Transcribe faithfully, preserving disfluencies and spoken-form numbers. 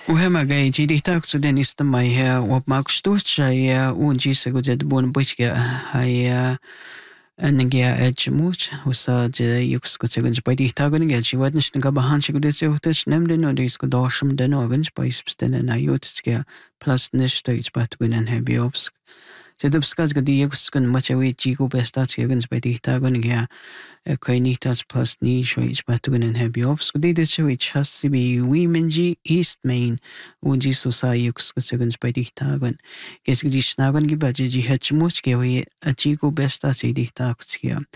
وهم جاي جدي تاك سودان استماي هي وماك شتوش هي ونجي سجود بون بوشكا هي أنجيا أجموش وسا يكس كنت سجنج بدي تاغن جا جي ودنش نجا بهان شكود سيوتش نمدن وديس كداشم دنوغنج بايس بستنا نايوتسكا بلاس نشتويت باتوين هبيوبسك Sedupskas ga diegos kun machawi chico bestats yagans by the tagon ya kainitas plus ni shoich batugan and hebiops. Good day, the shoich has to be womenji east main unji sociux seconds by the tagon. Yes, the snagon gibaji hachmuch gawi a chico bestats a the taxia.